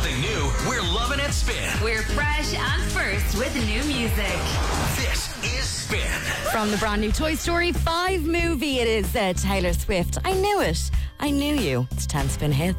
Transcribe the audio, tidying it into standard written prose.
something new, we're loving it Spin. We're fresh and first with new music. This is Spin. From the brand new Toy Story 5 movie, it is Taylor Swift. I knew it. I knew you. It's 10 Spin Hits.